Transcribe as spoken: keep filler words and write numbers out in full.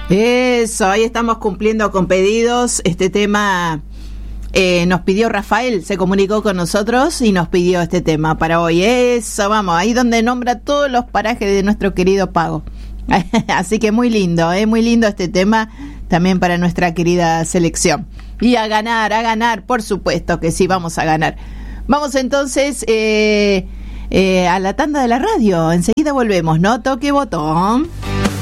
Eso, ahí estamos cumpliendo con pedidos. Este tema eh, nos pidió Rafael, se comunicó con nosotros y nos pidió este tema para hoy. Eso, vamos, ahí donde nombra todos los parajes de nuestro querido Pago. Así que muy lindo, eh, muy lindo este tema también para nuestra querida selección. Y a ganar, a ganar, por supuesto que sí, vamos a ganar. Vamos entonces eh, eh, a la tanda de la radio. Enseguida volvemos, ¿no? Toque botón.